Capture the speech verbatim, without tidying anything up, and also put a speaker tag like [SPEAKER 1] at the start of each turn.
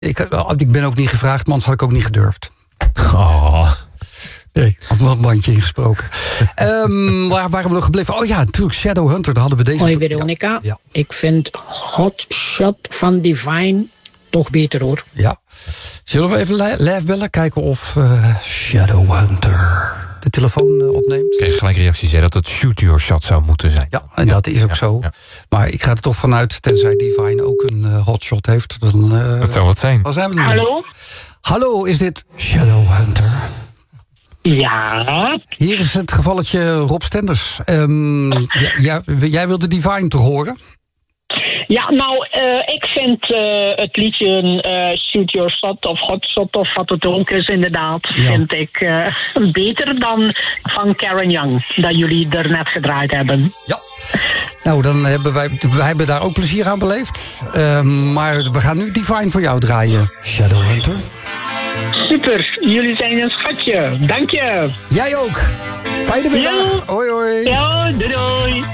[SPEAKER 1] Ik, ik ben ook niet gevraagd, man, had ik ook niet gedurfd.
[SPEAKER 2] Oh.
[SPEAKER 1] Nee, had wel een bandje ingesproken. um, waar waren we nog gebleven? Oh ja, natuurlijk Shadowhunter, daar hadden we deze...
[SPEAKER 3] Hoi Veronica, ja. Ja. Ik vind Hot Shot van Divine toch beter hoor.
[SPEAKER 1] Ja. Zullen we even live bellen? Kijken of uh, Shadowhunter de telefoon uh, opneemt?
[SPEAKER 2] Ik kreeg gelijk reacties, hè, dat het Shoot Your Shot zou moeten zijn.
[SPEAKER 1] Ja, en ja. dat is ook ja, zo. Ja. Maar ik ga er toch vanuit, tenzij Divine ook een uh, hotshot heeft. Dan, uh,
[SPEAKER 2] dat zou wat zijn.
[SPEAKER 1] Wat zijn we doen?
[SPEAKER 4] Hallo?
[SPEAKER 1] Hallo, is dit Shadowhunter?
[SPEAKER 4] Ja.
[SPEAKER 1] Hier is het gevalletje Rob Stenders. Um, ja, ja, jij wilde Divine te horen?
[SPEAKER 4] Ja, nou, uh, ik vind uh, het liedje uh, Shoot Your Shot of Hot Shot of wat het ook is inderdaad, ja. vind ik uh, beter dan van Karen Young, dat jullie er net gedraaid hebben.
[SPEAKER 1] Ja. Nou, dan hebben wij, wij hebben daar ook plezier aan beleefd. Uh, maar we gaan nu Divine voor jou draaien, Shadowhunter.
[SPEAKER 4] Super, jullie zijn een schatje. Dank je.
[SPEAKER 1] Jij ook. Fijne middag.
[SPEAKER 4] Ja.
[SPEAKER 1] Hoi hoi.
[SPEAKER 4] Ja, doei doei.